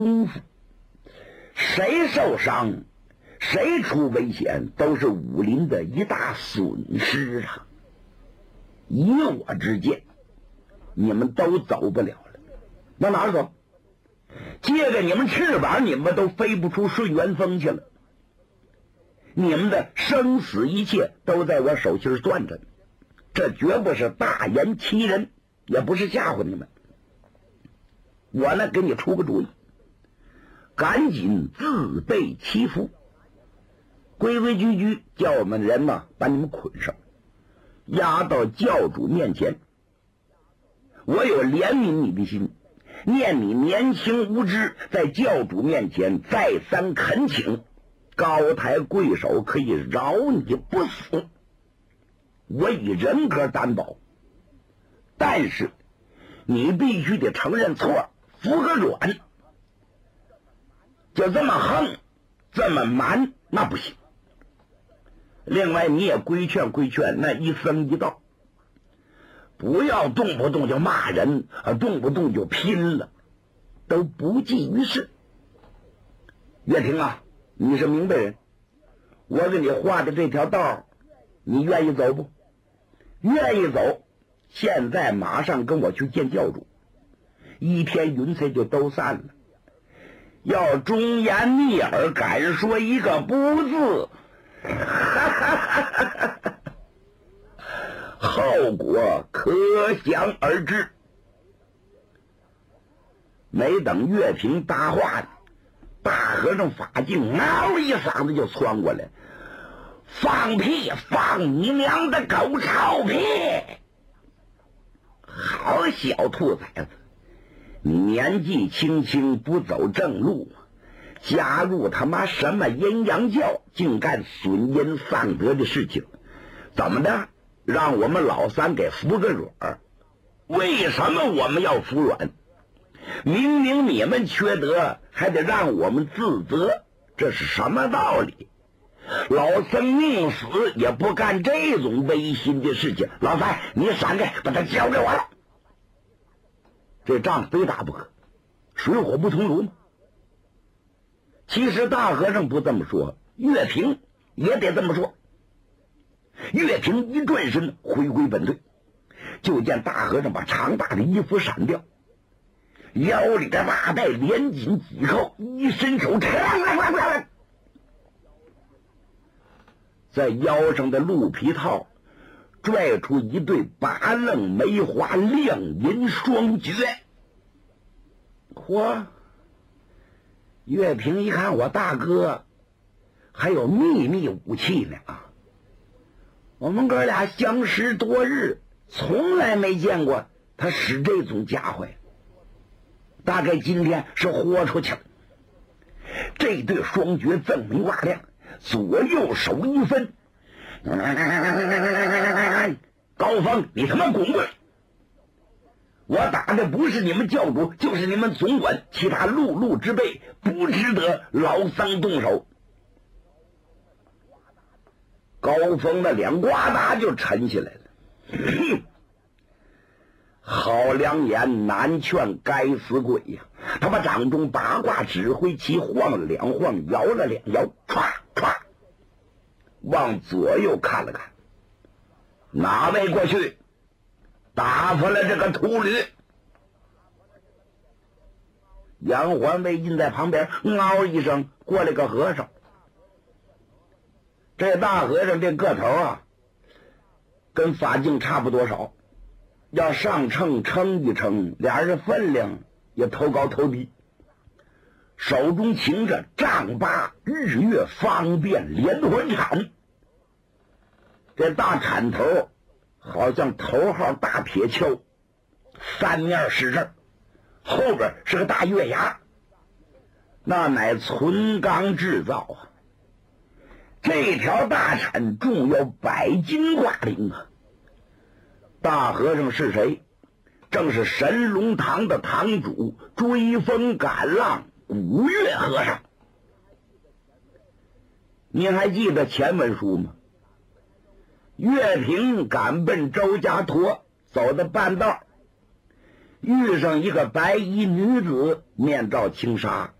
功夫，谁受伤，谁出危险，都是武林的一大损失啊！以我之见，你们都走不了了，往哪儿走？借着你们翅膀，你们都飞不出顺元峰去了。你们的生死一切都在我手心攥着，这绝不是大言欺人，也不是吓唬你们。我呢，给你出个主意，赶紧自备祈福，规规矩矩叫我们人呢把你们捆上，押到教主面前。我有怜悯你的心，念你年轻无知，在教主面前再三恳请，高抬贵手，可以饶你不死。我以人格担保，但是你必须得承认错，服个软。就这么横，这么蛮，那不行。另外你也规劝规劝那一僧一道，不要动不动就骂人，动不动就拼了，都不济于事。岳霆啊，你是明白人，我给你画的这条道，你愿意走不？愿意走，现在马上跟我去见教主，一天云彩就都散了。要忠言逆耳，敢说一个不字，后果可想而知。没等岳平搭话呢，大和尚法镜嗷一嗓子就窜过来，放屁！放你娘的狗臭屁！好小兔崽子，你年纪轻轻不走正路，加入他妈什么阴阳教，竟干损阴丧德的事情，怎么的？让我们老三给服个软？为什么我们要服软？明明你们缺德，还得让我们自责，这是什么道理？老僧宁死也不干这种违心的事情。老三，你闪开，把他交给我了。这仗非打不可，水火不同炉嘛。其实大和尚不这么说，岳平也得这么说。岳平一转身回归本队，就见大和尚把长大的衣服闪掉，腰里的袜带连紧几扣，一伸手在腰上的鹿皮套拽出一对八楞梅花亮银双绝。嚯！岳平一看我大哥还有秘密武器呢啊！我们哥俩相识多日，从来没见过他使这种家伙呀，大概今天是豁出去了。这对双绝锃明瓦亮，左右手一分。高峰，你他妈滚过来！我打的不是你们教主，就是你们总管，其他碌碌之辈不值得老僧动手。高峰的脸呱嗒就沉下来了。好良言难劝该死鬼呀！他把掌中八卦指挥旗晃了两晃，摇了两摇，歘歘，往左右看了看，哪位过去打发了这个秃驴？杨环卫印在旁边，嗷一声，过来个和尚。这大和尚这个头啊，跟法镜差不多少，要上秤称一称，俩人分量也头高头低，手中擎着丈八日月方便连环铲。这大铲头好像头号大铁锹，三面是刃，后边是个大月牙，那乃纯钢制造啊！这条大铲重有100斤挂铃啊！大和尚是谁？正是神龙堂的堂主追风赶浪古月和尚。您还记得前文书吗？岳平赶奔周家坨，走到半道， 遇上一个白衣女子，面罩轻纱，